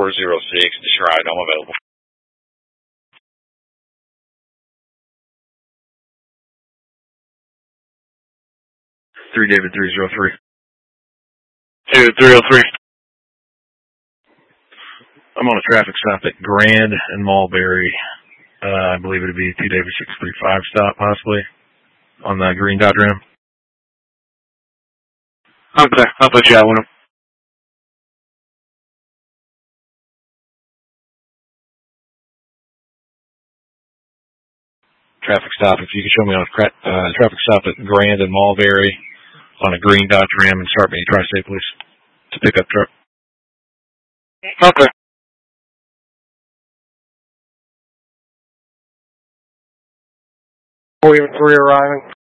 406, Deschride, I'm available. 3 David 303. David 303. I'm on a traffic stop at Grand and Mulberry. I believe it would be 2 David 635 stop, possibly, on the green Dodge Ram. Okay, I'll put you out with him. Traffic stop, if you could show me on a traffic stop at Grand and Mulberry on a green Dodge Ram and start me a Tri-State, please. It's a pickup truck. Okay. William 3 arriving.